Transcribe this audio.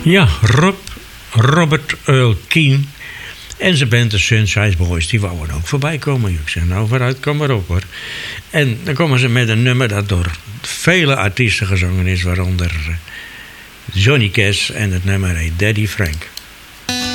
Ja, Robert Earl Keen en zijn band de Sunshine Boys, die wouden ook voorbij komen. Ik zeg, nou vooruit, kom maar op hoor. En dan komen ze met een nummer dat door vele artiesten gezongen is, waaronder Johnny Cash, en het nummer heet Daddy Frank.